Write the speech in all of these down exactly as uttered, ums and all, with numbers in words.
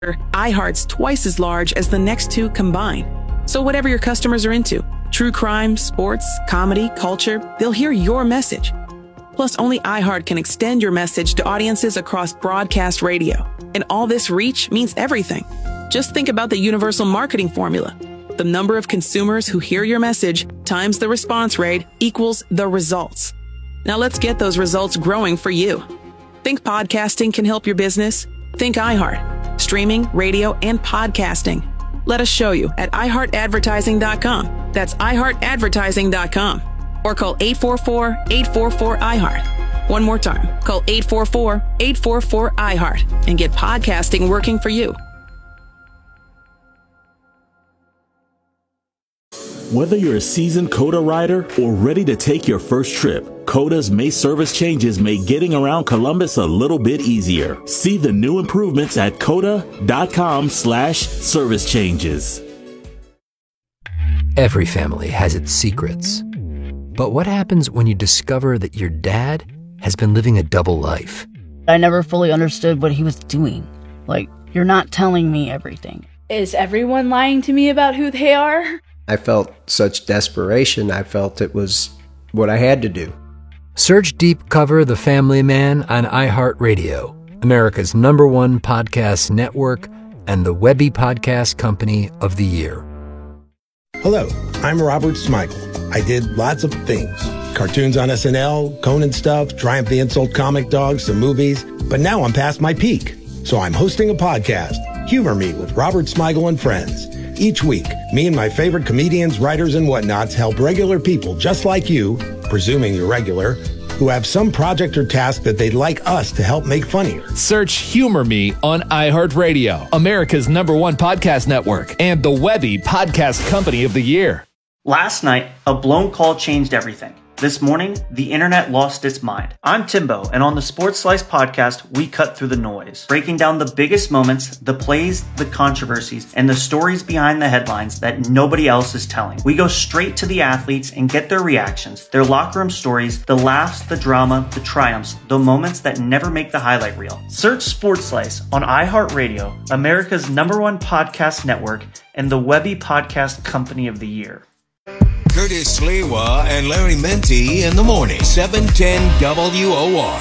iHeart's twice as large as the next two combined. So whatever your customers are into, true crime, sports, comedy, culture, they'll hear your message. Plus, only iHeart can extend your message to audiences across broadcast radio. And all this reach means everything. Just think about the universal marketing formula. The number of consumers who hear your message times the response rate equals the results. Now let's get those results growing for you. Think podcasting can help your business? Think iHeart. Streaming, radio, and podcasting. Let us show you at i heart advertising dot com. That's i heart advertising dot com. Or call eight four four, eight four four, iHeart. One more time. Call eight four four, eight four four, iHeart and get podcasting working for you. Whether you're a seasoned Coda rider or ready to take your first trip, Coda's May service changes make getting around Columbus a little bit easier. See the new improvements at coda.com slash service changes. Every family has its secrets. But what happens when you discover that your dad has been living a double life? I never fully understood what he was doing. Like, you're not telling me everything. Is everyone lying to me about who they are? I felt such desperation. I felt it was what I had to do. Search Deep Cover The Family Man on iHeartRadio, America's number one podcast network and the Webby Podcast Company of the Year. Hello, I'm Robert Smigel. I did lots of things. Cartoons on S N L, Conan stuff, Triumph the Insult Comic Dog, some movies. But now I'm past my peak. So I'm hosting a podcast, Humor Me with Robert Smigel and Friends. Each week, me and my favorite comedians, writers, and whatnots help regular people just like you, presuming you're regular, who have some project or task that they'd like us to help make funnier. Search Humor Me on iHeartRadio, America's number one podcast network, and the Webby Podcast Company of the Year. Last night, a blown call changed everything. This morning, the internet lost its mind. I'm Timbo, and on the Sports Slice podcast, we cut through the noise, breaking down the biggest moments, the plays, the controversies, and the stories behind the headlines that nobody else is telling. We go straight to the athletes and get their reactions, their locker room stories, the laughs, the drama, the triumphs, the moments that never make the highlight reel. Search Sports Slice on iHeartRadio, America's number one podcast network, and the Webby Podcast Company of the Year. Curtis Sliwa and Larry Menti in the morning, seven ten W O R.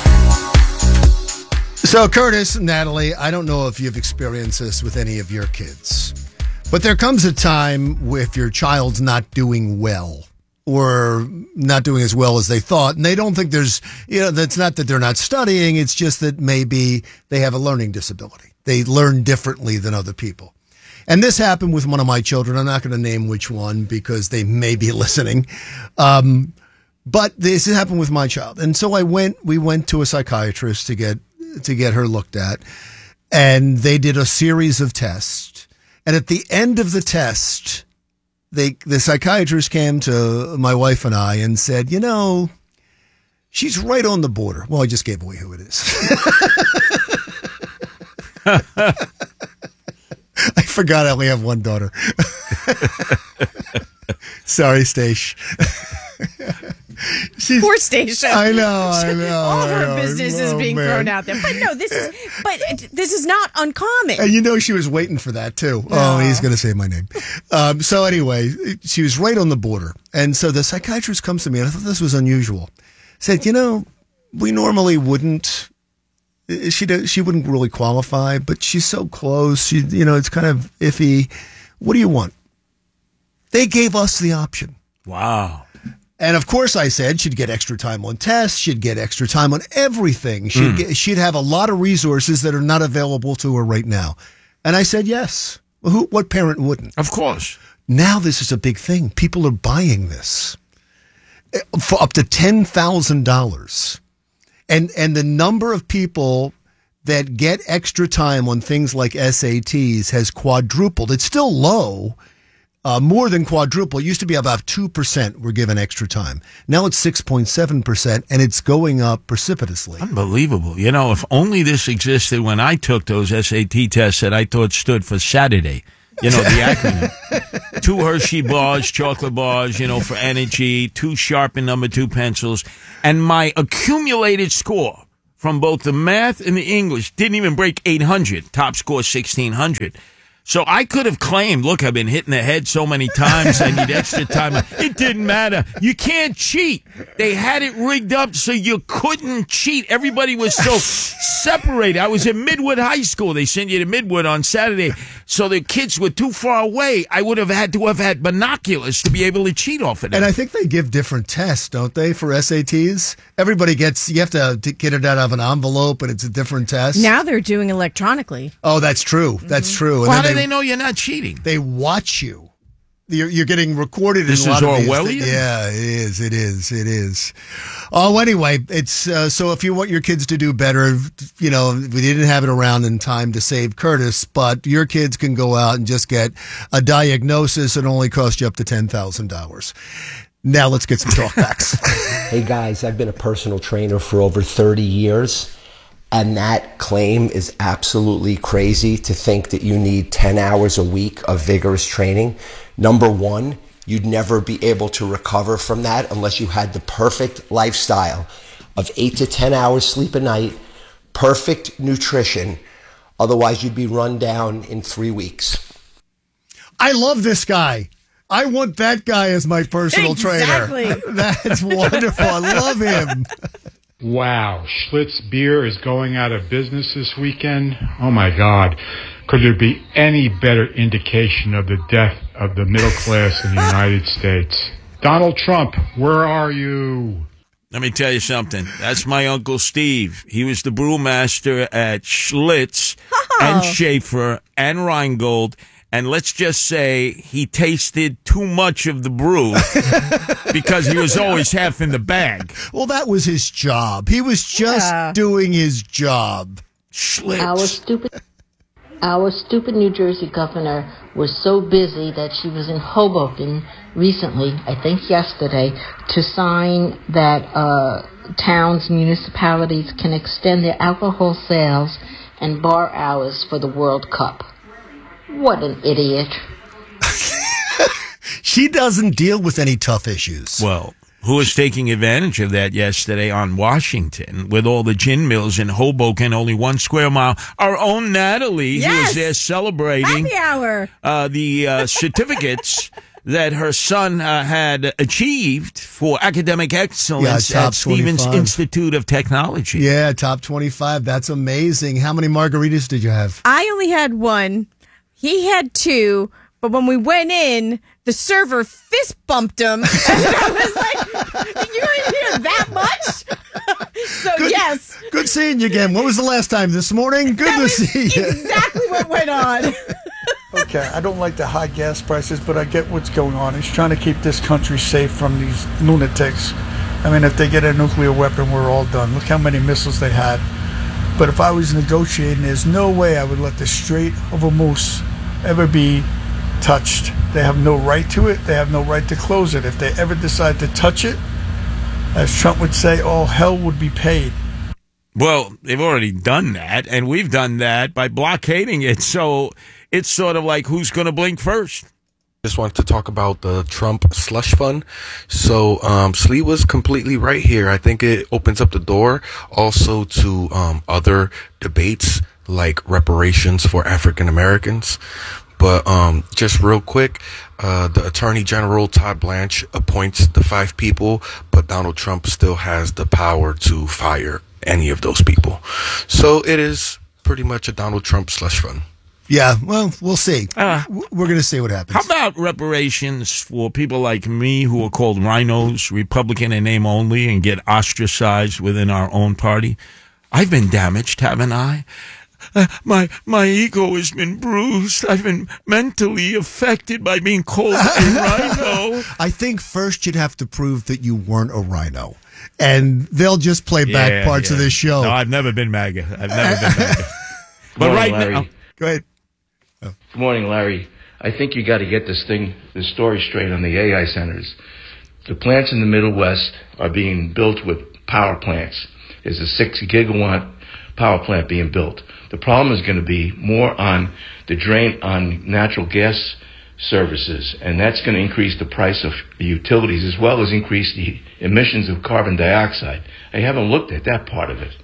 So, Curtis, Natalie, I don't know if you've experienced this with any of your kids, but there comes a time if your child's not doing well or not doing as well as they thought, and they don't think there's, you know, that's not that they're not studying, it's just that maybe they have a learning disability. They learn differently than other people. And this happened with one of my children. I'm not going to name which one because they may be listening. Um, but this happened with my child. And so I went, we went to a psychiatrist to get, to get her looked at. And they did a series of tests. And at the end of the test, they, the psychiatrist came to my wife and I and said, you know, she's right on the border. Well, I just gave away who it is. I forgot I only have one daughter. Sorry, Stace. Poor Stacia. I know, I know. All of I her know. business Oh, is being man. thrown out there. But no, this is but this is not uncommon. And you know she was waiting for that, too. No. Oh, he's going to say my name. Um, so anyway, she was right on the border. And so the psychiatrist comes to me, and I thought this was unusual. Said, you know, we normally wouldn't... She did, she wouldn't really qualify, but she's so close. She, you know, it's kind of iffy. What do you want? They gave us the option. Wow. And of course, I said she'd get extra time on tests. She'd get extra time on everything. She'd Mm. get, she'd have a lot of resources that are not available to her right now. And I said yes. Well, who? What parent wouldn't? Of course. Now this is a big thing. People are buying this for up to ten thousand dollars. And and the number of people that get extra time on things like S A Ts has quadrupled. It's still low, uh, more than quadruple. It used to be about two percent were given extra time. Now it's six point seven percent, and it's going up precipitously. Unbelievable. You know, if only this existed when I took those S A T tests that I thought stood for Saturday. You know, the acronym. Two Hershey bars, chocolate bars, you know, for energy, two Sharpen number two pencils. And my accumulated score from both the math and the English. Didn't even break eight hundred. Top score sixteen hundred. So I could have claimed, look, I've been hitting the head so many times, I need extra time. It didn't matter. You can't cheat. They had it rigged up so you couldn't cheat. Everybody was so separated. I was at Midwood High School. They sent you to Midwood on Saturday. So the kids were too far away. I would have had to have had binoculars to be able to cheat off of them. And I think they give different tests, don't they, for S A Ts? Everybody gets, you have to get it out of an envelope, and it's a different test. Now they're doing electronically. Oh, that's true. That's true. Well, how do they know you're not cheating? They watch you. You're, you're getting recorded. This in a is lot of Orwellian? these things. Yeah, it is. It is. It is. Oh, anyway, it's uh, so if you want your kids to do better, you know, we didn't have it around in time to save Curtis, but your kids can go out and just get a diagnosis and only cost you up to ten thousand dollars. Now let's get some talkbacks. Hey guys, I've been a personal trainer for over thirty years. And that claim is absolutely crazy to think that you need ten hours a week of vigorous training. Number one, you'd never be able to recover from that unless you had the perfect lifestyle of eight to ten hours sleep a night, perfect nutrition. Otherwise, you'd be run down in three weeks. I love this guy. I want that guy as my personal exactly. trainer. That's wonderful. I love him. Wow, Schlitz Beer is going out of business this weekend. Oh my God. Could there be any better indication of the death of the middle class in the United States? Donald Trump, where are you? Let me tell you something. That's my Uncle Steve. He was the brewmaster at Schlitz oh. and Schaefer and Rheingold. And let's just say he tasted too much of the brew because he was always half in the bag. Well, that was his job. He was just yeah. doing his job. Schlitz. Our stupid, our stupid New Jersey governor was so busy that she was in Hoboken recently, I think yesterday, to sign that uh, towns, municipalities can extend their alcohol sales and bar hours for the World Cup. What an idiot. She doesn't deal with any tough issues. Well, who was taking advantage of that yesterday on Washington with all the gin mills in Hoboken, only one square mile? Our own Natalie, yes. who was there celebrating Happy hour. Uh, the uh, certificates that her son uh, had achieved for academic excellence yeah, at Stevens twenty-five. Institute of Technology. Yeah, top twenty-five. That's amazing. How many margaritas did you have? I only had one. He had two, but when we went in, the server fist bumped him. And I was like, you didn't hear that much? So, good, yes. Good seeing you again. When was the last time? This morning? Good that to was see you. Exactly what went on. Okay, I don't like the high gas prices, but I get what's going on. He's trying to keep this country safe from these lunatics. I mean, if they get a nuclear weapon, we're all done. Look how many missiles they had. But if I was negotiating, there's no way I would let the Strait of Hormuz ever be touched. They have no right to it. They have no right to close it. If they ever decide to touch it, as Trump would say, all hell would be paid. Well, they've already done that, and we've done that by blockading it. So it's sort of like, who's going to blink first? Just wanted to talk about the Trump slush fund. So um, Slee was completely right here. I think it opens up the door also to um, other debates like reparations for African Americans. But um, just real quick, uh, the Attorney General, Todd Blanche, appoints the five people, but Donald Trump still has the power to fire any of those people. So it is pretty much a Donald Trump slush fund. Yeah, well, we'll see. Uh, We're going to see what happens. How about reparations for people like me who are called rhinos, Republican in name only, and get ostracized within our own party? I've been damaged, haven't I? Uh, my my ego has been bruised. I've been mentally affected by being called a rhino. I think first you'd have to prove that you weren't a rhino. And they'll just play back yeah, parts yeah. of this show. No, I've never been MAGA. I've never been MAGA. But morning, right Larry. now... Go ahead. Oh. Good morning, Larry. I think you got to get this thing, this story straight on the A I centers. The plants in the Middle West are being built with power plants. There's a six gigawatt power plant being built. The problem is going to be more on the drain on natural gas services, and that's going to increase the price of the utilities as well as increase the emissions of carbon dioxide. I haven't looked at that part of it.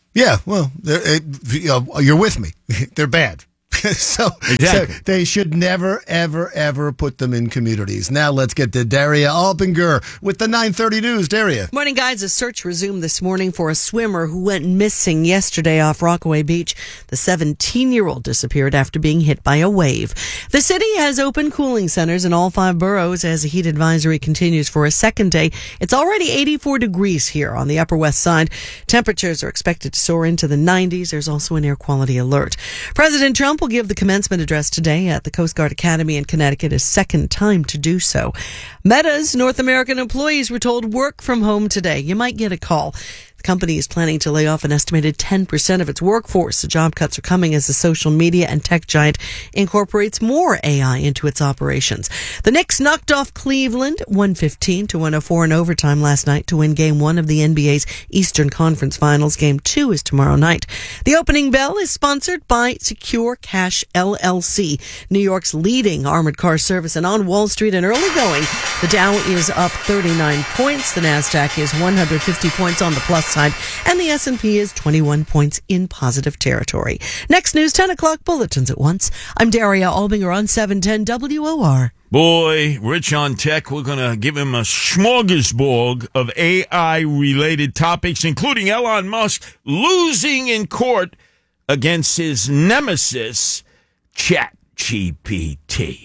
Yeah, well, it, you know, you're with me. They're bad. so, exactly. so they should never, ever, ever put them in communities. Now let's get to Daria Alpinger with the nine thirty news. Daria. Morning, guys. A search resumed this morning for a swimmer who went missing yesterday off Rockaway Beach. The seventeen-year-old disappeared after being hit by a wave. The city has open cooling centers in all five boroughs as the heat advisory continues for a second day. It's already eighty-four degrees here on the Upper West Side. Temperatures are expected to soar into the nineties. There's also an air quality alert. President Trump will give the commencement address today at the Coast Guard Academy in Connecticut, his second time to do so. Meta's North American employees were told work from home today. You might get a call. The company is planning to lay off an estimated ten percent of its workforce. The job cuts are coming as the social media and tech giant incorporates more A I into its operations. The Knicks knocked off Cleveland one fifteen to one oh four in overtime last night to win game one of the N B A's Eastern Conference Finals. Game two is tomorrow night. The opening bell is sponsored by Secure Cash L L C, New York's leading armored car service. And on Wall Street and early going, the Dow is up thirty-nine points. The Nasdaq is one hundred fifty points on the plus side, and the S and P is twenty-one points in positive territory. Next news, ten o'clock bulletins at once. I'm Daria Albinger on seven ten W O R. Boy, Rich on Tech, we're going to give him a smorgasbord of A I-related topics, including Elon Musk losing in court against his nemesis, ChatGPT.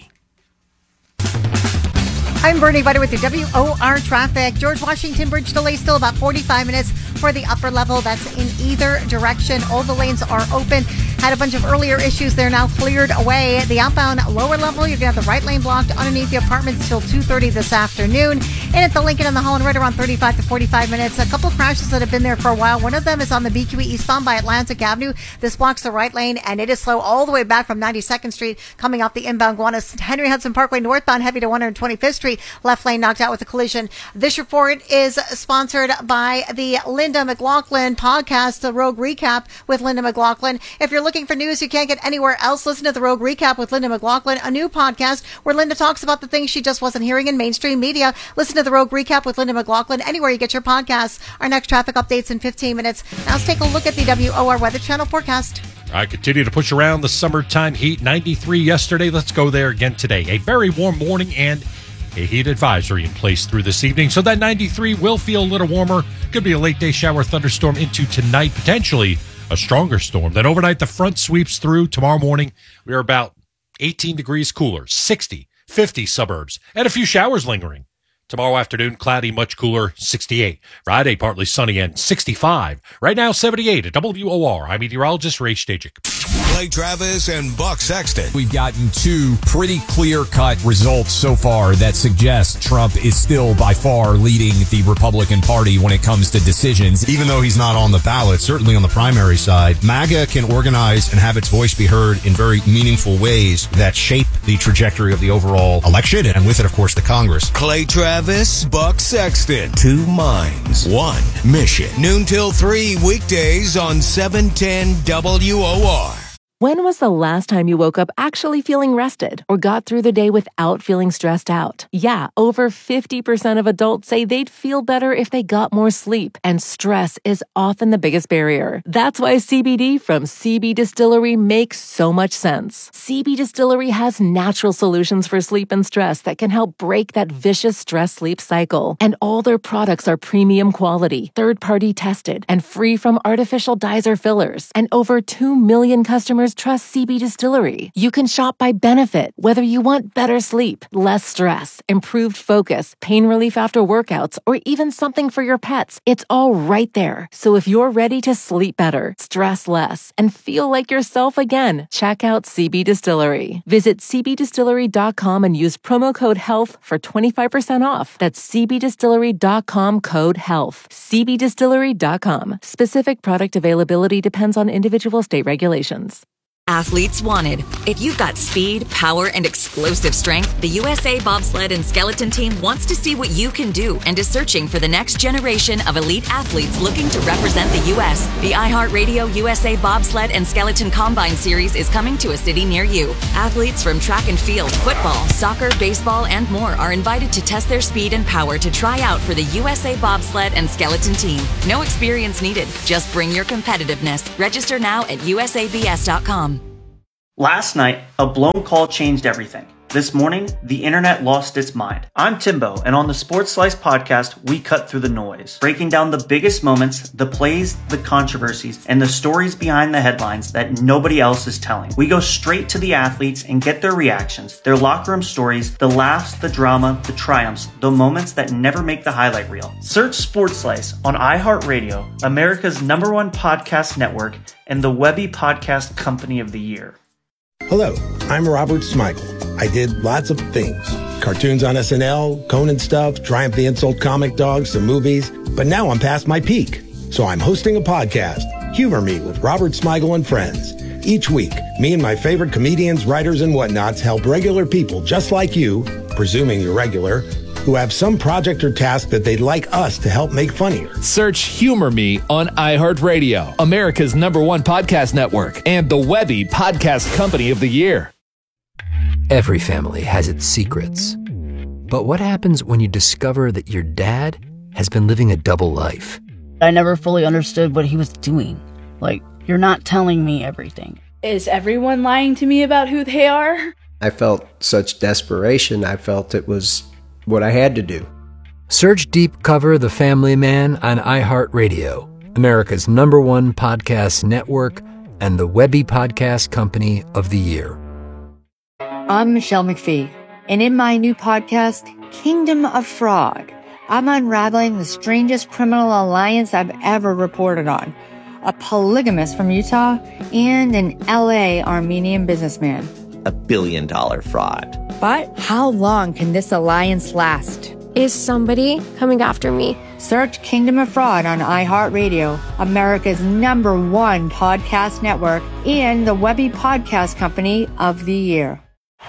I'm Bernie Butter with your W O R traffic. George Washington Bridge delay still about forty-five minutes for the upper level. That's in either direction. All the lanes are open. Had a bunch of earlier issues. They're now cleared away. The outbound lower level, you're going to have the right lane blocked underneath the apartments till two thirty this afternoon. And at the Lincoln and the Holland, right around thirty-five to forty-five minutes. A couple of crashes that have been there for a while. One of them is on the B Q E eastbound by Atlantic Avenue. This blocks the right lane, and it is slow all the way back from ninety-second Street coming off the inbound Gowanus. Henry Hudson Parkway northbound heavy to one hundred twenty-fifth Street. Left lane knocked out with a collision. This report is sponsored by the Linda McLaughlin podcast, the Rogue Recap with Linda McLaughlin. If you're looking for news you can't get anywhere else, listen to the Rogue Recap with Linda McLaughlin, a new podcast where Linda talks about the things she just wasn't hearing in mainstream media. Listen to the Rogue Recap with Linda McLaughlin anywhere you get your podcasts. Our next traffic updates in fifteen minutes. Now let's take a look at the W O R Weather Channel forecast. I continue to push around the summertime heat. ninety-three yesterday. Let's go there again today. A very warm morning and a heat advisory in place through this evening. So that ninety-three will feel a little warmer. Could be a late day shower thunderstorm into tonight, potentially a stronger storm. Then overnight, the front sweeps through. Tomorrow morning, we are about eighteen degrees cooler, sixty, fifty suburbs, and a few showers lingering. Tomorrow afternoon, cloudy, much cooler, sixty-eight. Friday, partly sunny and sixty-five. Right now, seventy-eight at W O R. I'm meteorologist Ray Stajic. Clay Travis and Buck Sexton. We've gotten two pretty clear-cut results so far that suggest Trump is still by far leading the Republican Party when it comes to decisions. Even though he's not on the ballot, certainly on the primary side, MAGA can organize and have its voice be heard in very meaningful ways that shape the trajectory of the overall election, and with it, of course, the Congress. Clay Travis, Buck Sexton. Two minds, one mission. Noon till three weekdays on seven ten W O R. When was the last time you woke up actually feeling rested or got through the day without feeling stressed out? Yeah, over fifty percent of adults say they'd feel better if they got more sleep, and stress is often the biggest barrier. That's why C B D from C B Distillery makes so much sense. C B Distillery has natural solutions for sleep and stress that can help break that vicious stress-sleep cycle. And all their products are premium quality, third-party tested, and free from artificial dyes or fillers. And over two million customers trust C B Distillery. You can shop by benefit, whether you want better sleep, less stress, improved focus, pain relief after workouts, or even something for your pets. It's all right there. So if you're ready to sleep better, stress less, and feel like yourself again, check out C B Distillery. Visit C B distillery dot com and use promo code HEALTH for twenty-five percent off. That's C B distillery dot com code HEALTH. C B distillery dot com. Specific product availability depends on individual state regulations. Athletes wanted. If you've got speed, power, and explosive strength, the U S A Bobsled and Skeleton Team wants to see what you can do and is searching for the next generation of elite athletes looking to represent the U S The iHeartRadio U S A Bobsled and Skeleton Combine Series is coming to a city near you. Athletes from track and field, football, soccer, baseball, and more are invited to test their speed and power to try out for the U S A Bobsled and Skeleton Team. No experience needed. Just bring your competitiveness. Register now at U S A B S dot com. Last night, a blown call changed everything. This morning, the internet lost its mind. I'm Timbo, and on the Sports Slice podcast, we cut through the noise, breaking down the biggest moments, the plays, the controversies, and the stories behind the headlines that nobody else is telling. We go straight to the athletes and get their reactions, their locker room stories, the laughs, the drama, the triumphs, the moments that never make the highlight reel. Search Sports Slice on iHeartRadio, America's number one podcast network, and the Webby Podcast Company of the Year. Hello, I'm Robert Smigel. I did lots of things. Cartoons on S N L, Conan stuff, Triumph the Insult Comic Dog, some movies. But now I'm past my peak. So I'm hosting a podcast, Humor Me with Robert Smigel and Friends. Each week, me and my favorite comedians, writers, and whatnots help regular people just like you, presuming you're regular, who have some project or task that they'd like us to help make funnier. Search Humor Me on iHeartRadio, America's number one podcast network, and the Webby Podcast Company of the Year. Every family has its secrets. But what happens when you discover that your dad has been living a double life? I never fully understood what he was doing. Like, you're not telling me everything. Is everyone lying to me about who they are? I felt such desperation. I felt it was what I had to do. Search Deep Cover The Family Man on iHeartRadio, America's number one podcast network, and the Webby Podcast Company of the Year. I'm Michelle McPhee, and in my new podcast, Kingdom of Fraud, I'm unraveling the strangest criminal alliance I've ever reported on. A polygamist from Utah and an L A Armenian businessman. A billion dollar fraud. But how long can this alliance last? Is somebody coming after me? Search Kingdom of Fraud on iHeartRadio, America's number one podcast network, and the Webby Podcast Company of the Year.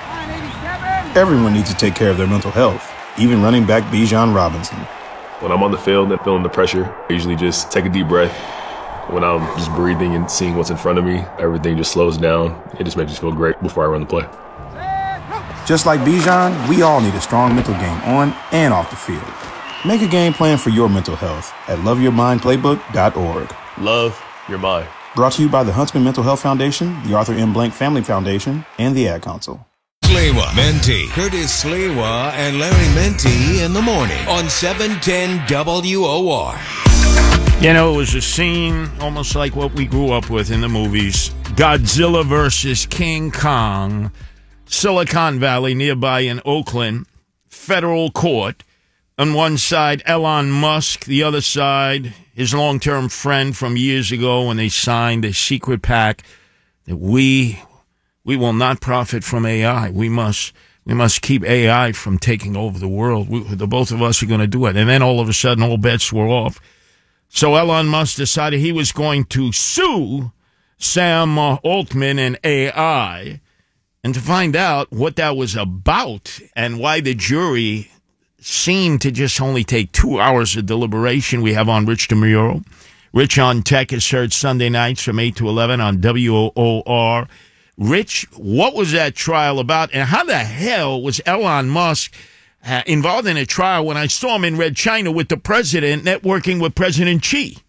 Everyone needs to take care of their mental health, even running back Bijan Robinson. When I'm on the field and feeling the pressure, I usually just take a deep breath. When I'm just breathing and seeing what's in front of me, everything just slows down. It just makes me feel great before I run the play. Just like Bijan, we all need a strong mental game on and off the field. Make a game plan for your mental health at love your mind playbook dot org. Love your mind. Brought to you by the Huntsman Mental Health Foundation, the Arthur M. Blank Family Foundation, and the Ad Council. Sliwa, Menti, Curtis Sliwa, and Larry Menti in the morning on seven ten W O R. You know, it was a scene almost like what we grew up with in the movies. Godzilla versus King Kong, Silicon Valley, nearby in Oakland, federal court. On one side, Elon Musk. The other side, his long-term friend from years ago when they signed a secret pact that we we will not profit from A I. We must we must keep A I from taking over the world. We, the both of us are going to do it. And then all of a sudden, all bets were off. So Elon Musk decided he was going to sue Sam uh, Altman and A I. And to find out what that was about and why the jury seemed to just only take two hours of deliberation, we have on Rich DeMuro. Rich on Tech is heard Sunday nights from eight to eleven on W O R. Rich, what was that trial about, and how the hell was Elon Musk uh, involved in a trial when I saw him in Red China with the president networking with President Xi?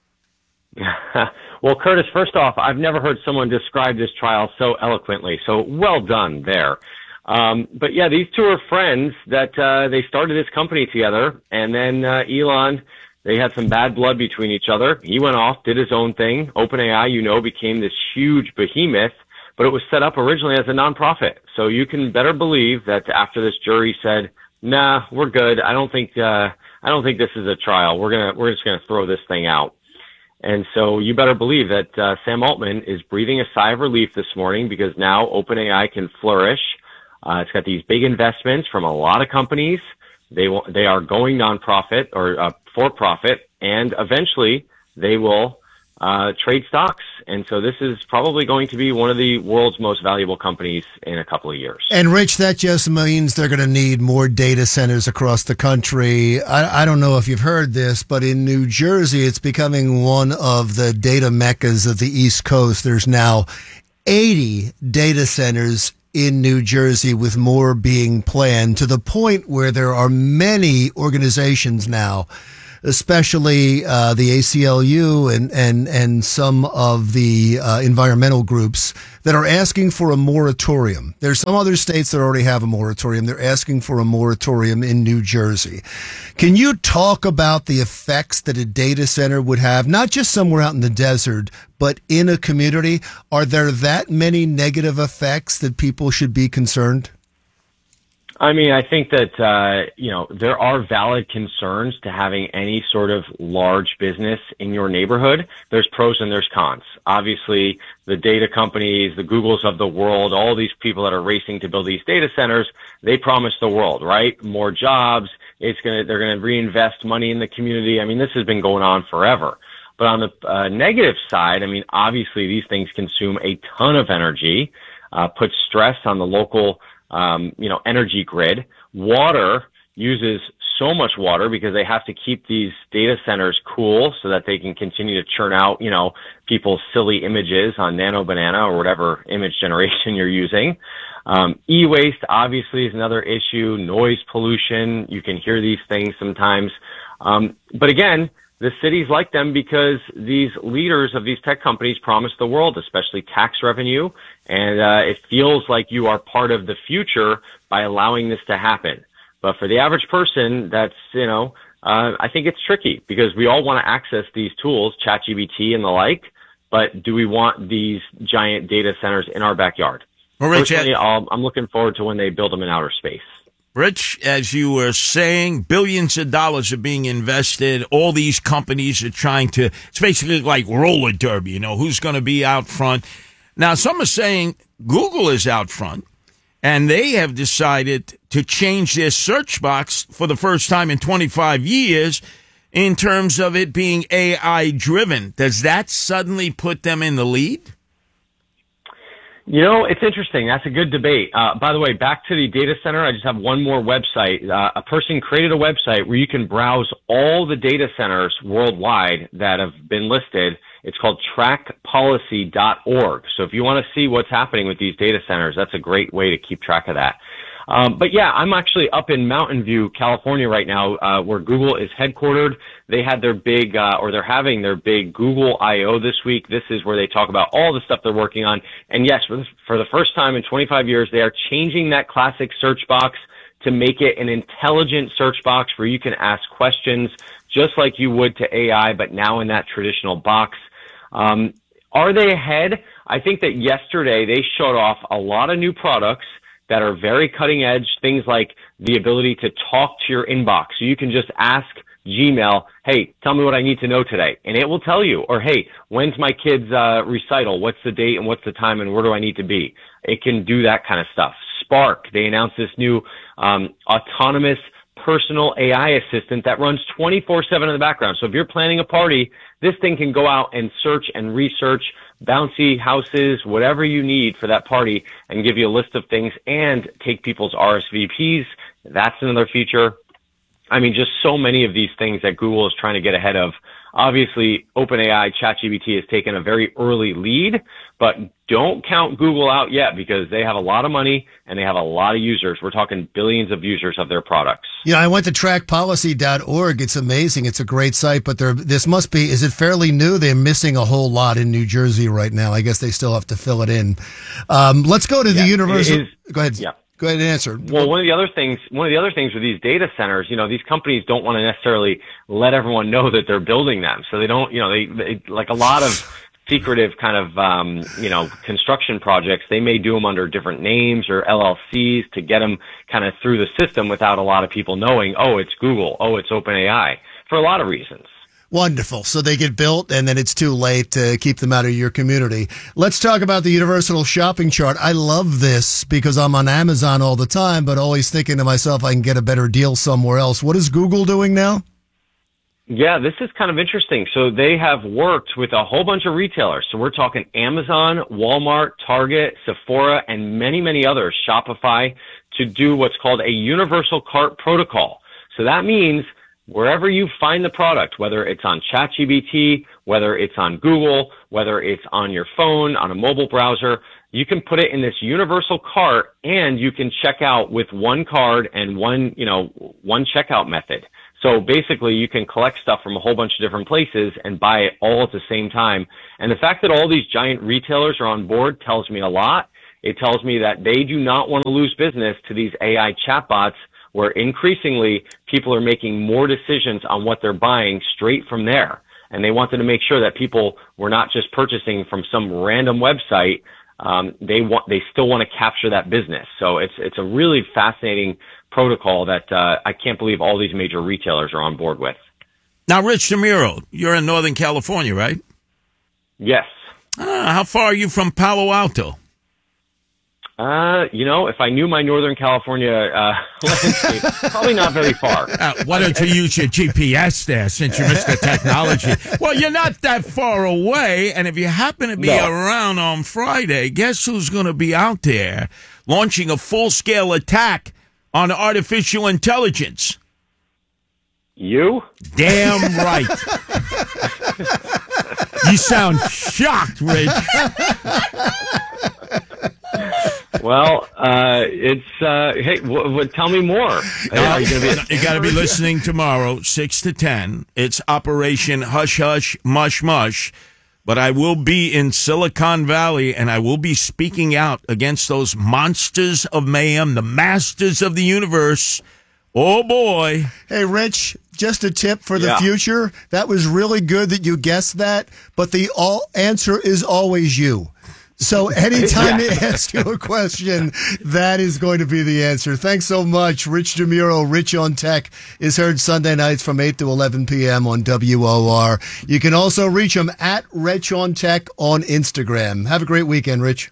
Well, Curtis, first off, I've never heard someone describe this trial so eloquently, so well done there. Um, but yeah, these two are friends that uh, they started this company together, and then uh, Elon, they had some bad blood between each other. He went off, did his own thing. OpenAI, you know, became this huge behemoth, but it was set up originally as a nonprofit. So you can better believe that after this jury said, nah, we're good. I don't think, uh, I don't think this is a trial. We're gonna, we're just gonna throw this thing out. And so you better believe that uh, Sam Altman is breathing a sigh of relief this morning because now OpenAI can flourish. Uh, it's got these big investments from a lot of companies. They will, they are going nonprofit or uh, for profit, and eventually they will uh, trade stocks. And so this is probably going to be one of the world's most valuable companies in a couple of years. And Rich, that just means they're going to need more data centers across the country. I, I don't know if you've heard this, but in New Jersey, it's becoming one of the data meccas of the East Coast. There's now eighty data centers in New Jersey, with more being planned, to the point where there are many organizations now, especially uh, the A C L U and, and, and some of the uh, environmental groups, that are asking for a moratorium. There's some other states that already have a moratorium. They're asking for a moratorium in New Jersey. Can you talk about the effects that a data center would have, not just somewhere out in the desert, but in a community? Are there that many negative effects that people should be concerned? I mean, I think that, uh, you know, there are valid concerns to having any sort of large business in your neighborhood. There's pros and there's cons. Obviously, the data companies, the Googles of the world, all these people that are racing to build these data centers, they promise the world, right? More jobs. It's going to, they're going to reinvest money in the community. I mean, this has been going on forever. But on the uh, negative side, I mean, obviously these things consume a ton of energy, uh, put stress on the local Um, you know, energy grid. Water uses so much water because they have to keep these data centers cool so that they can continue to churn out, you know, people's silly images on Nano Banana or whatever image generation you're using. Um, e-waste obviously is another issue. Noise pollution. You can hear these things sometimes. Um, but again, the cities like them because these leaders of these tech companies promise the world, especially tax revenue. And uh, it feels like you are part of the future by allowing this to happen. But for the average person, that's, you know, uh, I think it's tricky because we all want to access these tools, ChatGPT and the like. But do we want these giant data centers in our backyard? Well, Rich, Personally, I'll, I'm looking forward to when they build them in outer space. Rich, as you were saying, billions of dollars are being invested. All these companies are trying to, it's basically like roller derby, you know, who's going to be out front. Now, some are saying Google is out front, and they have decided to change their search box for the first time in twenty-five years in terms of it being A I-driven. Does that suddenly put them in the lead? You know, it's interesting. That's a good debate. Uh, by the way, back to the data center, I just have one more website. Uh, a person created a website where you can browse all the data centers worldwide that have been listed. It's called track policy dot org. So if you want to see what's happening with these data centers, that's a great way to keep track of that. Um, but yeah, I'm actually up in Mountain View, California right now, uh, where Google is headquartered. They had their big, uh, or they're having their big Google I O this week. This is where they talk about all the stuff they're working on. And yes, for the, for the first time in twenty-five years, they are changing that classic search box to make it an intelligent search box where you can ask questions just like you would to A I, but now in that traditional box. Um, are they ahead? I think that yesterday they showed off a lot of new products that are very cutting edge, things like the ability to talk to your inbox. So you can just ask Gmail, hey, tell me what I need to know today. And it will tell you. Or, hey, when's my kid's uh, recital? What's the date and what's the time and where do I need to be? It can do that kind of stuff. Spark, they announced this new um, autonomous personal A I assistant that runs twenty-four seven in the background. So if you're planning a party, this thing can go out and search and research bouncy houses, whatever you need for that party, and give you a list of things and take people's R S V Ps. That's another feature. I mean, just so many of these things that Google is trying to get ahead of. Obviously, OpenAI, ChatGPT has taken a very early lead, but don't count Google out yet because they have a lot of money and they have a lot of users. We're talking billions of users of their products. Yeah, I went to track policy dot org. It's amazing. It's a great site, but there, this must be, is it fairly new? They're missing a whole lot in New Jersey right now. I guess they still have to fill it in. Um, let's go to yeah, the universal. Is, go ahead. Yeah. Go ahead and answer. Well, one of the other things, one of the other things with these data centers, you know, these companies don't want to necessarily let everyone know that they're building them. So they don't, you know, they, they like a lot of secretive kind of, um, you know, construction projects. They may do them under different names or L L Cs to get them kind of through the system without a lot of people knowing, oh, it's Google. Oh, it's OpenAI, for a lot of reasons. Wonderful. So they get built and then it's too late to keep them out of your community. Let's talk about the universal shopping chart. I love this because I'm on Amazon all the time, but always thinking to myself, I can get a better deal somewhere else. What is Google doing now? Yeah, this is kind of interesting. So they have worked with a whole bunch of retailers. So we're talking Amazon, Walmart, Target, Sephora, and many, many others, Shopify, to do what's called a universal cart protocol. So that means wherever you find the product, whether it's on ChatGPT, whether it's on Google, whether it's on your phone, on a mobile browser, you can put it in this universal cart and you can check out with one card and one, you know, one checkout method. So basically you can collect stuff from a whole bunch of different places and buy it all at the same time. And the fact that all these giant retailers are on board tells me a lot. It tells me that they do not want to lose business to these A I chatbots, where increasingly people are making more decisions on what they're buying straight from there. And they wanted to make sure that people were not just purchasing from some random website. Um, they want, they still want to capture that business. So it's, it's a really fascinating protocol that, uh, I can't believe all these major retailers are on board with. Now, Rich DeMuro, you're in Northern California, right? Yes. Uh, how far are you from Palo Alto? Uh, you know, if I knew my Northern California uh, landscape, probably not very far. Uh, why don't you use your G P S there, since you're Mister Technology? Well, you're not that far away, and if you happen to be No. around on Friday, guess who's going to be out there launching a full-scale attack on artificial intelligence? You? Damn right. You sound shocked, Rich. Well, uh, it's, uh, hey, w- w- tell me more. Are you gonna be- You got to be listening tomorrow, six to ten. It's Operation Hush Hush Mush Mush. But I will be in Silicon Valley, and I will be speaking out against those monsters of mayhem, the masters of the universe. Oh, boy. Hey, Rich, just a tip for the Yeah. future. That was really good that you guessed that, but the all answer is always you. So anytime they ask you a question, that is going to be the answer. Thanks so much. Rich DeMuro, Rich on Tech, is heard Sunday nights from eight to eleven p.m. on W O R. You can also reach him at Rich on Tech on Instagram. Have a great weekend, Rich.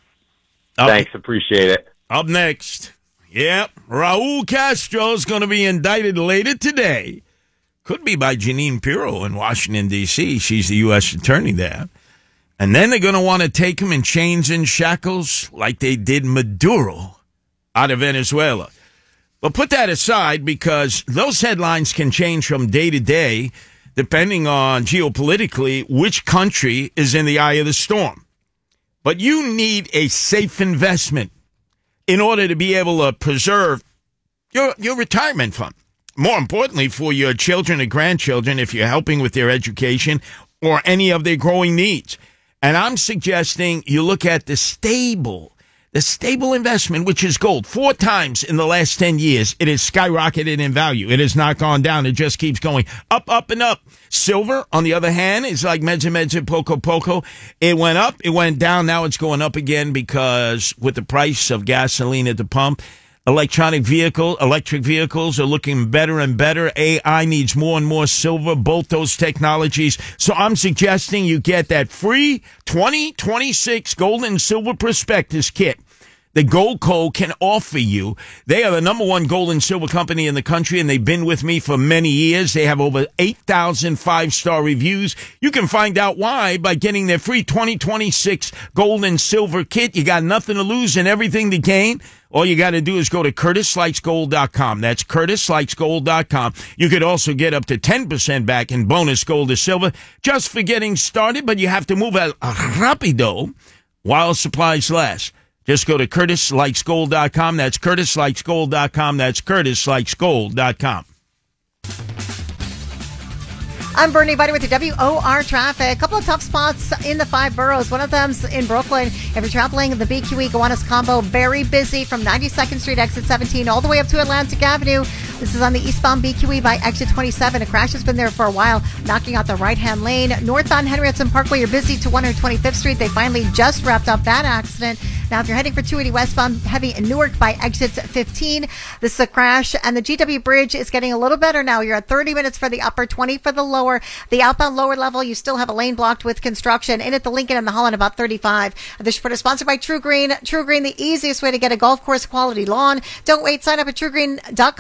Thanks, appreciate it. Up next, yep, Raul Castro's going to be indicted later today. Could be by Jeanine Pirro in Washington, D C She's the U S attorney there. And then they're going to want to take him in chains and shackles like they did Maduro out of Venezuela. But put that aside, because those headlines can change from day to day depending on geopolitically which country is in the eye of the storm. But you need a safe investment in order to be able to preserve your, your retirement fund. More importantly, for your children and grandchildren, if you're helping with their education or any of their growing needs. And I'm suggesting you look at the stable, the stable investment, which is gold. Four times in the last ten years, it has skyrocketed in value. It has not gone down. It just keeps going up, up, and up. Silver, on the other hand, is like mezza, mezza, poco, poco. It went up, it went down. Now it's going up again because with the price of gasoline at the pump, electronic vehicle, electric vehicles are looking better and better. A I needs more and more silver, both those technologies. So I'm suggesting you get that free twenty twenty-six gold and silver prospectus kit that Goldco can offer you. They are the number one gold and silver company in the country, and they've been with me for many years. They have over eight thousand five-star reviews. You can find out why by getting their free twenty twenty-six gold and silver kit. You got nothing to lose and everything to gain. All you got to do is go to curtis likes gold dot com. That's curtis likes gold dot com. You could also get up to ten percent back in bonus gold or silver just for getting started, but you have to move al rapido while supplies last. Just go to curtis likes gold dot com. That's curtis likes gold dot com. That's curtis likes gold dot com. I'm Bernie Buddy with your W O R traffic. A couple of tough spots in the five boroughs. One of them's in Brooklyn. If you're traveling the B Q E Gowanus combo, very busy from ninety-second Street, exit seventeen, all the way up to Atlantic Avenue. This is on the eastbound B Q E by exit twenty-seven. A crash has been there for a while, knocking out the right-hand lane. Northbound Henry Hudson Parkway, you're busy to one twenty-fifth Street. They finally just wrapped up that accident. Now, if you're heading for two eighty westbound, heavy in Newark by exit fifteen, this is a crash. And the G W Bridge is getting a little better now. You're at thirty minutes for the upper, twenty for the lower. The outbound lower level, you still have a lane blocked with construction. In at the Lincoln and the Holland, about thirty-five. This report is sponsored by True Green. True Green, the easiest way to get a golf course quality lawn. Don't wait. Sign up at true green dot com and get your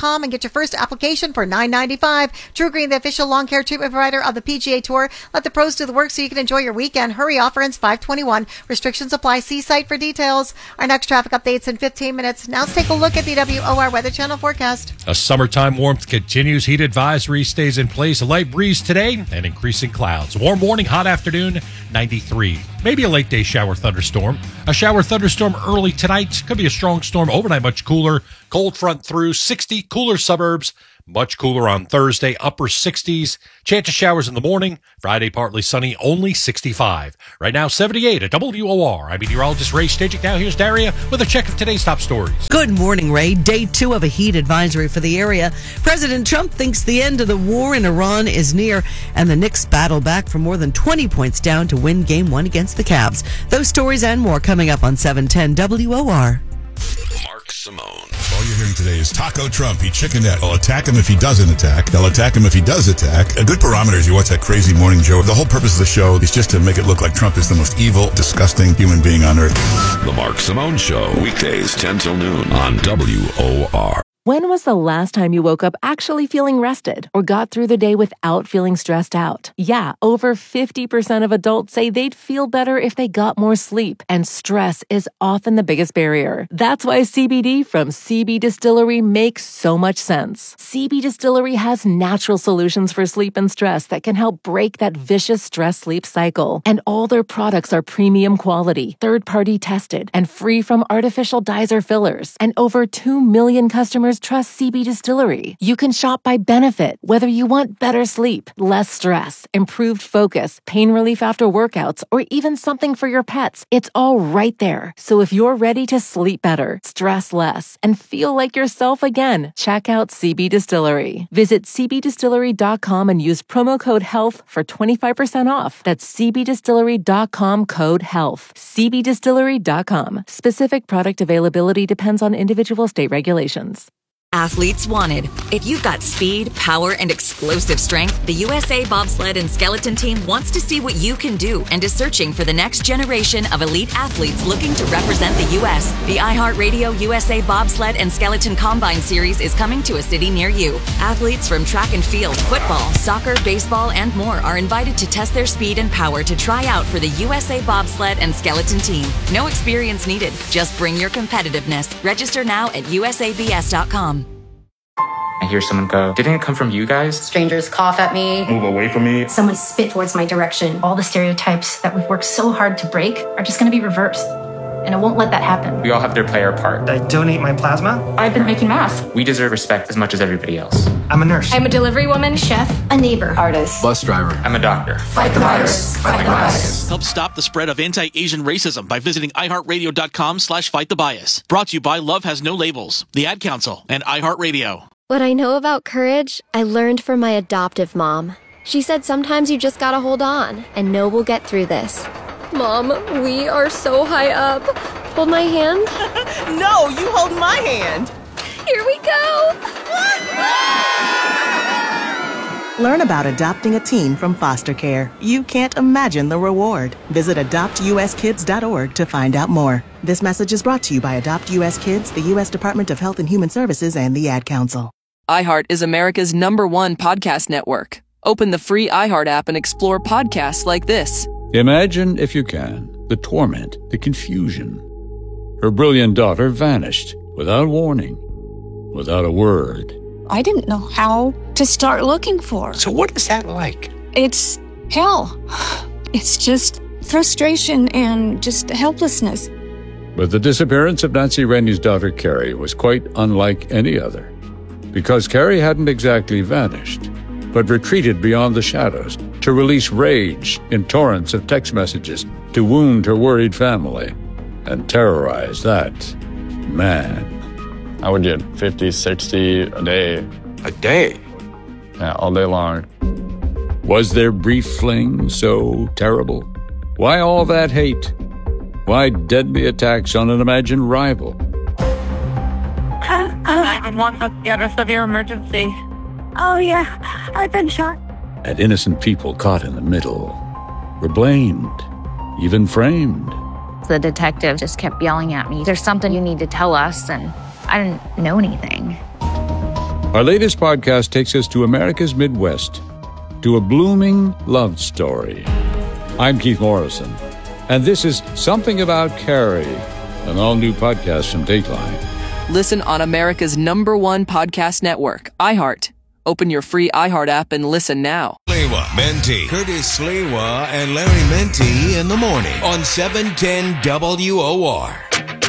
your first application for nine ninety-five. True Green, the official lawn care treatment provider of the P G A Tour. Let the pros do the work so you can enjoy your weekend. Hurry, offer ends five twenty-one. Restrictions apply. See site for details. Our next traffic updates in fifteen minutes. Now let's take a look at the W O R Weather Channel forecast. A summertime warmth continues. Heat advisory stays in place. A light breeze today and increasing clouds. Warm morning, hot afternoon, ninety-three. Maybe a late day shower thunderstorm. A shower thunderstorm early tonight. Could be a strong storm overnight, much cooler. Cold front through sixty. Cooler suburbs. Much cooler on Thursday, upper sixties. Chance of showers in the morning. Friday, partly sunny, only sixty-five. Right now, seventy-eight at W O R. I'm meteorologist Ray Stajic. Now here's Daria with a check of today's top stories. Good morning, Ray. Day two of a heat advisory for the area. President Trump thinks the end of the war in Iran is near, and the Knicks battle back from more than twenty points down to win game one against the Cavs. Those stories and more coming up on seven ten W O R. Mark Simone. All you're hearing today is Taco Trump. He chickened out. I'll attack him if he doesn't attack. They'll attack him if he does attack. A good barometer is you watch that crazy morning show. The whole purpose of the show is just to make it look like Trump is the most evil, disgusting human being on earth. The Mark Simone Show. Weekdays ten till noon on W O R. When was the last time you woke up actually feeling rested or got through the day without feeling stressed out? Yeah, over fifty percent of adults say they'd feel better if they got more sleep, and stress is often the biggest barrier. That's why C B D from C B Distillery makes so much sense. C B Distillery has natural solutions for sleep and stress that can help break that vicious stress-sleep cycle. And all their products are premium quality, third-party tested, and free from artificial dyes or fillers. And over two million customers trust C B Distillery. You can shop by benefit, whether you want better sleep, less stress, improved focus, pain relief after workouts, or even something for your pets. It's all right there. So if you're ready to sleep better, stress less, and feel like yourself again, check out C B Distillery. Visit C B distillery dot com and use promo code HEALTH for twenty-five percent off. That's C B distillery dot com code HEALTH. C B distillery dot com. Specific product availability depends on individual state regulations. Athletes wanted. If you've got speed, power, and explosive strength, the U S A Bobsled and Skeleton Team wants to see what you can do and is searching for the next generation of elite athletes looking to represent the U S The iHeartRadio U S A Bobsled and Skeleton Combine Series is coming to a city near you. Athletes from track and field, football, soccer, baseball, and more are invited to test their speed and power to try out for the U S A Bobsled and Skeleton Team. No experience needed. Just bring your competitiveness. Register now at U S A B S dot com. I hear someone go, didn't it come from you guys? Strangers cough at me. Move away from me. Someone spit towards my direction. All the stereotypes that we've worked so hard to break are just going to be reversed. And I won't let that happen. We all have to play our part. I donate my plasma. I've been making masks. We deserve respect as much as everybody else. I'm a nurse. I'm a delivery woman, chef, a neighbor, artist, bus driver. I'm a doctor. Fight the virus. Fight the bias. Help stop the spread of anti-Asian racism by visiting iHeartRadio.com slash fight the bias. Brought to you by Love Has No Labels, the Ad Council, and iHeartRadio. What I know about courage, I learned from my adoptive mom. She said sometimes you just gotta hold on and know we'll get through this. Mom, we are so high up. Hold my hand. No, you hold my hand. Here we go. Learn about adopting a teen from foster care. You can't imagine the reward. Visit adopt U S kids dot org to find out more. This message is brought to you by Adopt U S Kids, the U S Department of Health and Human Services, and the Ad Council. iHeart is America's number one podcast network. Open the free iHeart app and explore podcasts like this. Imagine, if you can, the torment, the confusion. Her brilliant daughter vanished without warning, without a word. I didn't know how to start looking for. So what is that like? It's hell. It's just frustration and just helplessness. But the disappearance of Nancy Rainey's daughter, Carrie, was quite unlike any other. Because Carrie hadn't exactly vanished, but retreated beyond the shadows to release rage in torrents of text messages to wound her worried family and terrorize that man. I would get fifty, sixty a day. A day? Yeah, all day long. Was their brief fling so terrible? Why all that hate? Why deadly attacks on an imagined rival? nine one one, let's get a severe emergency. Oh, yeah, I've been shot. And innocent people caught in the middle were blamed, even framed. The detective just kept yelling at me, there's something you need to tell us, and I didn't know anything. Our latest podcast takes us to America's Midwest, to a blooming love story. I'm Keith Morrison, and this is Something About Carrie, an all-new podcast from Dateline. Listen on America's number one podcast network, iHeart. Open your free iHeart app and listen now. Sliwa, Menti, Curtis Sliwa, and Larry Menti in the morning on seven ten W O R.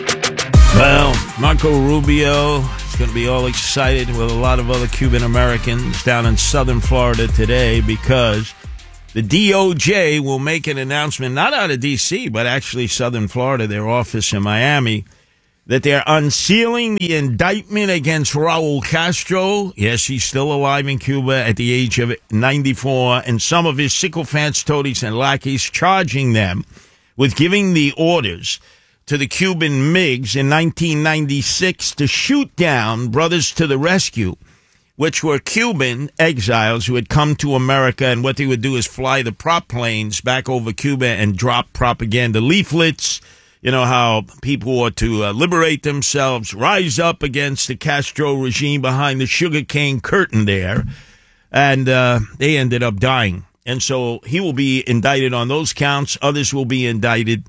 Well, Marco Rubio is going to be all excited with a lot of other Cuban Americans down in southern Florida today because the D O J will make an announcement, not out of D C, but actually southern Florida, their office in Miami, that they're unsealing the indictment against Raul Castro. Yes, he's still alive in Cuba at the age of ninety-four, and some of his sycophants, toadies, and lackeys, charging them with giving the orders to the Cuban MiGs in nineteen ninety-six to shoot down Brothers to the Rescue, which were Cuban exiles who had come to America, and what they would do is fly the prop planes back over Cuba and drop propaganda leaflets. You know, how people ought to uh, liberate themselves, rise up against the Castro regime behind the sugarcane curtain there. And uh, they ended up dying. And so he will be indicted on those counts. Others will be indicted.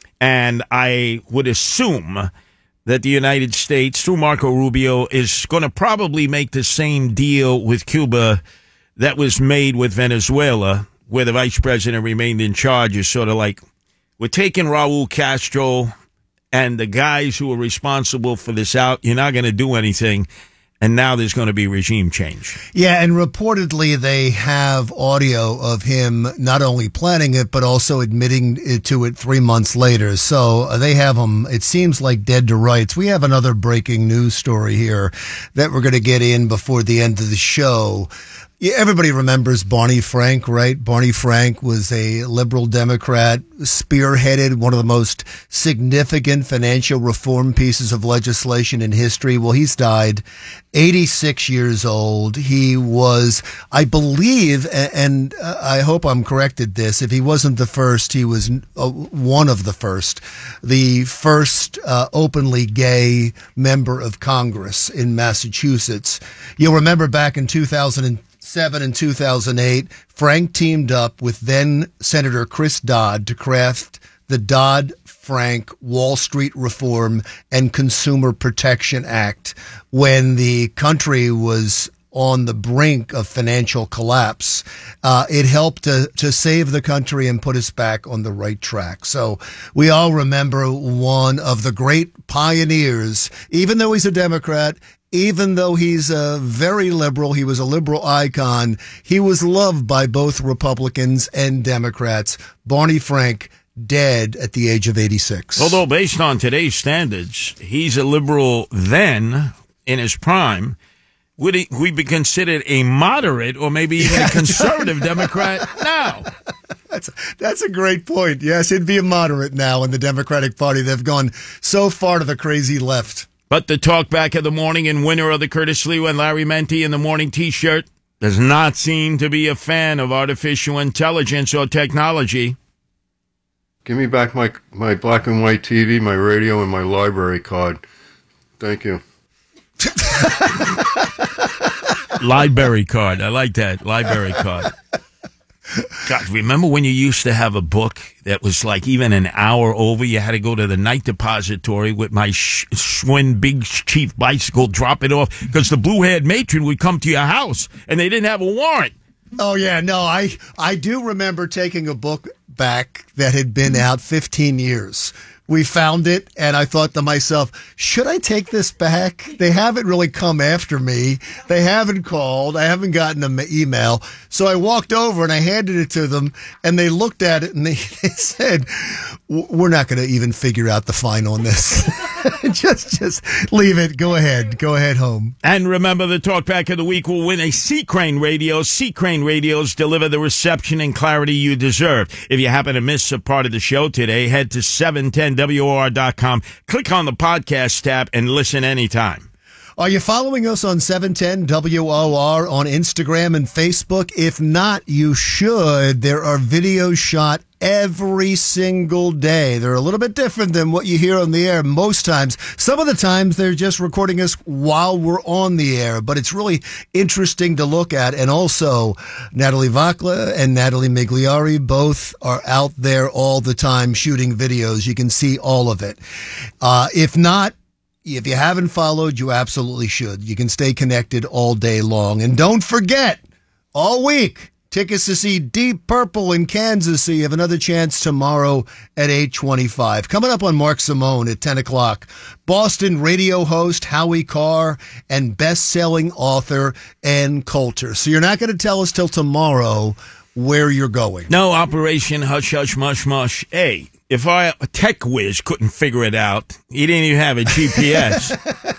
And I would assume that the United States, through Marco Rubio, is going to probably make the same deal with Cuba that was made with Venezuela, where the vice president remained in charge. Is sort of like, we're taking Raul Castro and the guys who are responsible for this out. You're not going to do anything. And now there's going to be regime change. Yeah, and reportedly they have audio of him not only planning it, but also admitting it to it three months later. So uh, they have him, it seems like, dead to rights. We have another breaking news story here that we're going to get in before the end of the show. Yeah, everybody remembers Barney Frank, right? Barney Frank was a liberal Democrat, spearheaded one of the most significant financial reform pieces of legislation in history. Well, he's died, eighty-six years old. He was, I believe, and I hope I'm corrected this, if he wasn't the first, he was one of the first, the first uh, openly gay member of Congress in Massachusetts. You'll remember back in two thousand seven and two thousand eight, Frank teamed up with then Senator Chris Dodd to craft the Dodd-Frank Wall Street Reform and Consumer Protection Act when the country was on the brink of financial collapse. Uh, it helped to, to save the country and put us back on the right track. So we all remember one of the great pioneers, even though he's a Democrat, even though he's a very liberal, he was a liberal icon, he was loved by both Republicans and Democrats. Barney Frank, dead at the age of eighty-six. Although based on today's standards, he's a liberal then, in his prime. Would he, would he be considered a moderate or maybe even yeah, a conservative Democrat now? That's, that's a great point. Yes, he'd be a moderate now in the Democratic Party. They've gone so far to the crazy left. But the talk back of the morning and winner of the Curtis Sliwa and Larry Menti in the morning T-shirt does not seem to be a fan of artificial intelligence or technology. Give me back my my black and white T V, my radio, and my library card. Thank you. Library card. I like that. Library card. God, remember when you used to have a book that was like even an hour over? You had to go to the night depository with my sh- Schwinn Big Chief bicycle, drop it off, because the blue-haired matron would come to your house, and they didn't have a warrant. Oh, yeah, no, I, I do remember taking a book back that had been out fifteen years. We found it, and I thought to myself, should I take this back? They haven't really come after me. They haven't called. I haven't gotten an email. So I walked over, and I handed it to them, and they looked at it, and they, they said, we're not going to even figure out the fine on this. just just leave it. Go ahead. Go ahead home. And remember, the Talkback of the Week will win a Sea Crane radio. Sea Crane radios deliver the reception and clarity you deserve. If you happen to miss a part of the show today, head to seven ten W O R dot com. Click on the podcast tab and listen anytime. Are you following us on seven ten W O R on Instagram and Facebook? If not, you should. There are videos shot every single day. They're a little bit different than what you hear on the air most times. Some of the times they're just recording us while we're on the air, but it's really interesting to look at. And also, Natalie Vakla and Natalie Migliari both are out there all the time shooting videos. You can see all of it. Uh, if not, if you haven't followed, you absolutely should. You can stay connected all day long. And don't forget, all week, tickets to see Deep Purple in Kansas. So you have another chance tomorrow at eight twenty-five. Coming up on Mark Simone at ten o'clock, Boston radio host Howie Carr and best-selling author Ann Coulter. So you're not going to tell us till tomorrow where you're going. No, Operation Hush Hush Mush Mush. Hey, if I, a tech whiz couldn't figure it out, he didn't even have a G P S.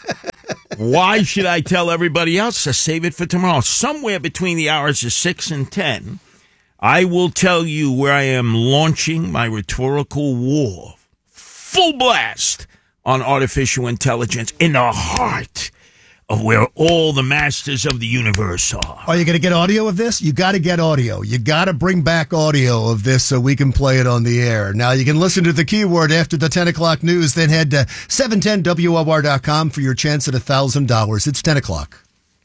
Why should I tell everybody else to save it for tomorrow? Somewhere between the hours of six and ten, I will tell you where I am launching my rhetorical war. Full blast on artificial intelligence in the heart of where all the masters of the universe are. Are you going to get audio of this? You got to get audio. You got to bring back audio of this so we can play it on the air. Now, you can listen to the keyword after the ten o'clock news, then head to seven ten W O R dot com for your chance at one thousand dollars. It's ten o'clock.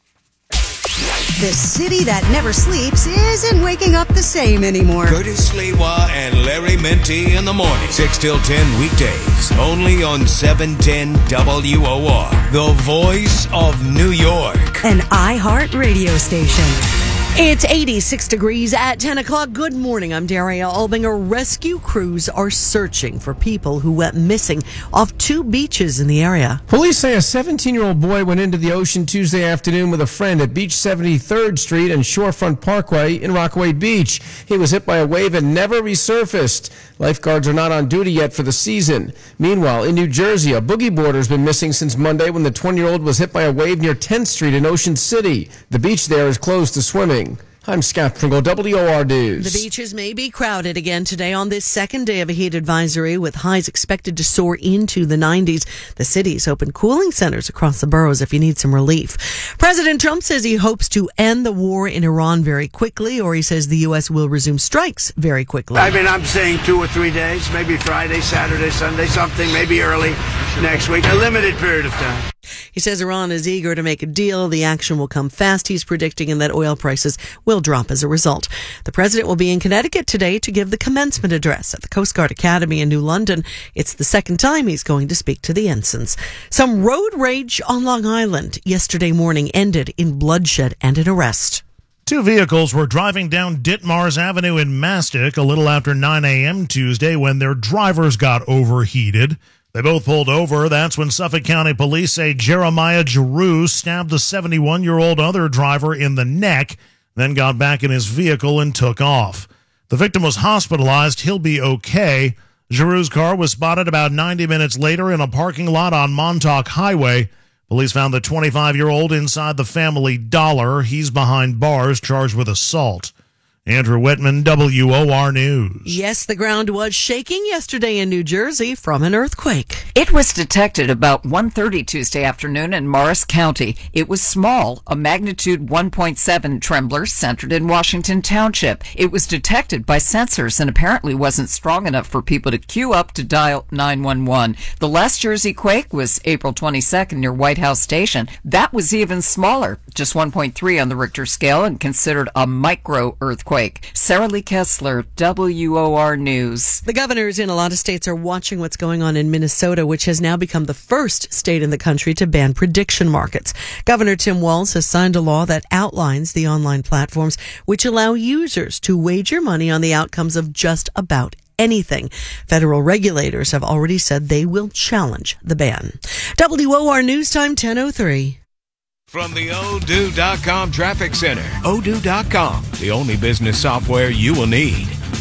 The city that never sleeps isn't waking up the same anymore. Curtis Sliwa and Larry Menti in the morning. six till ten weekdays. Only on seven ten W O R. The voice of New York. An iHeart radio station. It's eighty-six degrees at ten o'clock. Good morning. I'm Daria Albinger. Rescue crews are searching for people who went missing off two beaches in the area. Police say a seventeen-year-old boy went into the ocean Tuesday afternoon with a friend at Beach seventy-third Street and Shorefront Parkway in Rockaway Beach. He was hit by a wave and never resurfaced. Lifeguards are not on duty yet for the season. Meanwhile, in New Jersey, a boogie boarder has been missing since Monday when the twenty-year-old was hit by a wave near tenth Street in Ocean City. The beach there is closed to swimming. I'm Scott Pringle, W O R News. The beaches may be crowded again today on this second day of a heat advisory, with highs expected to soar into the nineties. The city's opened cooling centers across the boroughs if you need some relief. President Trump says he hopes to end the war in Iran very quickly, or he says the U S will resume strikes very quickly. I mean, I'm saying two or three days, maybe Friday, Saturday, Sunday, something, maybe early next week, a limited period of time. He says Iran is eager to make a deal. The action will come fast, he's predicting, and that oil prices will drop as a result. The president will be in Connecticut today to give the commencement address at the Coast Guard Academy in New London. It's the second time he's going to speak to the ensigns. Some road rage on Long Island yesterday morning ended in bloodshed and an arrest. Two vehicles were driving down Ditmars Avenue in Mastic a little after nine a.m. Tuesday when their drivers got overheated. They both pulled over. That's when Suffolk County Police say Jeremiah Giroux stabbed the seventy-one-year-old other driver in the neck, then got back in his vehicle and took off. The victim was hospitalized. He'll be okay. Giroux's car was spotted about ninety minutes later in a parking lot on Montauk Highway. Police found the twenty-five-year-old inside the Family Dollar. He's behind bars, charged with assault. Andrew Whitman, W O R News. Yes, the ground was shaking yesterday in New Jersey from an earthquake. It was detected about one thirty Tuesday afternoon in Morris County. It was small, a magnitude one point seven trembler centered in Washington Township. It was detected by sensors and apparently wasn't strong enough for people to queue up to dial nine one one. The last Jersey quake was April twenty-second near White House Station. That was even smaller, just one point three on the Richter scale and considered a micro earthquake. Sarah Lee Kessler, W O R News. The governors in a lot of states are watching what's going on in Minnesota, which has now become the first state in the country to ban prediction markets. Governor Tim Walz has signed a law that outlines the online platforms which allow users to wager money on the outcomes of just about anything. Federal regulators have already said they will challenge the ban. W O R News Time, ten oh three. From the Odoo dot com Traffic Center, Odoo dot com, the only business software you will need.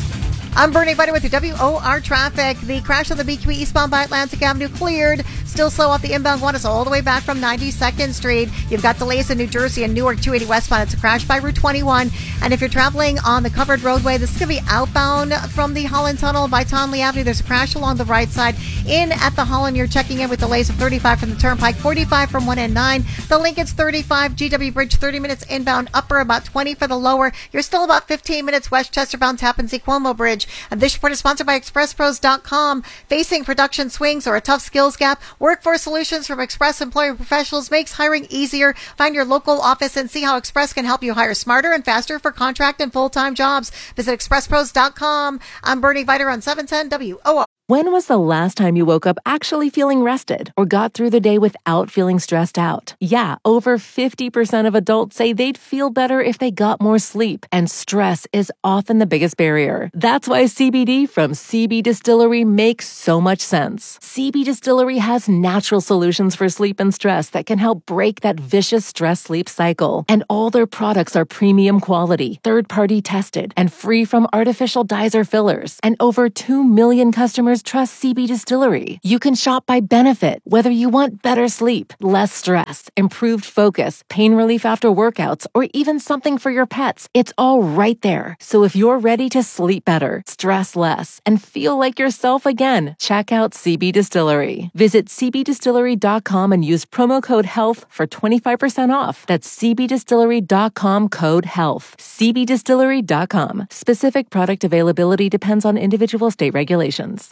I'm Bernie Buddy with your W O R traffic. The crash on the B Q E eastbound by Atlantic Avenue cleared. Still slow off the inbound one. It's all the way back from ninety-second Street. You've got delays in New Jersey and Newark two eighty westbound. It's a crash by Route twenty-one. And if you're traveling on the covered roadway, this is going to be outbound from the Holland Tunnel by Tonley Avenue. There's a crash along the right side. In at the Holland, you're checking in with delays of thirty-five from the Turnpike, forty-five from one and nine. The Lincoln's thirty-five, G W Bridge thirty minutes inbound, upper about twenty for the lower. You're still about fifteen minutes westchester bound Tappan Zee Cuomo Bridge. College. And this report is sponsored by express pros dot com. Facing production swings or a tough skills gap, Workforce Solutions from Express Employer Professionals makes hiring easier. Find your local office and see how Express can help you hire smarter and faster for contract and full-time jobs. Visit express pros dot com. I'm Bernie Viter on seven ten W O R. When was the last time you woke up actually feeling rested or got through the day without feeling stressed out? Yeah, over fifty percent of adults say they'd feel better if they got more sleep, and stress is often the biggest barrier. That's why C B D from C B Distillery makes so much sense. C B Distillery has natural solutions for sleep and stress that can help break that vicious stress-sleep cycle. And all their products are premium quality, third-party tested, and free from artificial dyes or fillers. And over two million customers trust C B Distillery. You can shop by benefit, whether you want better sleep, less stress, improved focus, pain relief after workouts, or even something for your pets. It's all right there. So if you're ready to sleep better, stress less, and feel like yourself again, check out C B Distillery. Visit c b distillery dot com and use promo code HEALTH for twenty-five percent off. That's c b distillery dot com code HEALTH. c b distillery dot com. Specific product availability depends on individual state regulations.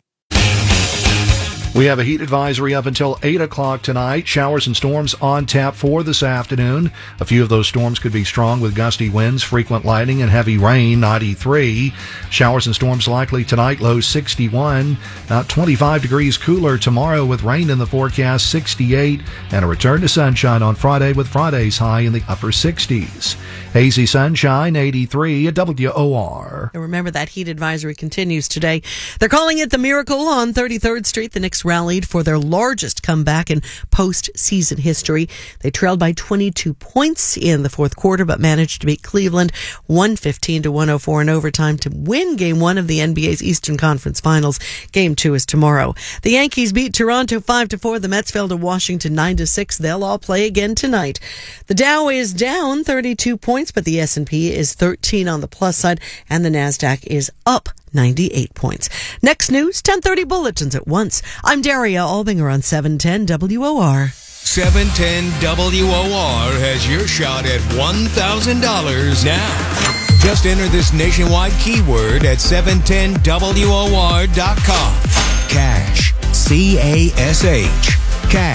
We have a heat advisory up until eight o'clock tonight. Showers and storms on tap for this afternoon. A few of those storms could be strong with gusty winds, frequent lightning, and heavy rain, ninety-three. Showers and storms likely tonight, low sixty-one. About twenty-five degrees cooler tomorrow with rain in the forecast, sixty-eight. And a return to sunshine on Friday with Friday's high in the upper sixties. Hazy sunshine, eighty-three at W O R. And remember, that heat advisory continues today. They're calling it the Miracle on thirty-third Street. The Knicks rallied for their largest comeback in postseason history. They trailed by twenty-two points in the fourth quarter, but managed to beat Cleveland one fifteen to one oh four in overtime to win game one of the N B A's Eastern Conference Finals. Game two is tomorrow. The Yankees beat Toronto five to four. The Mets fell to Washington nine to six. They'll all play again tonight. The Dow is down thirty-two points, but the S and P is thirteen on the plus side, and the NASDAQ is up ninety-eight points. Next news, ten thirty bulletins at once. I'm Daria Albinger on seven ten W O R. seven ten W O R has your shot at one thousand dollars now. Just enter this nationwide keyword at seven ten W O R dot com. Cash. C A S H. Cash.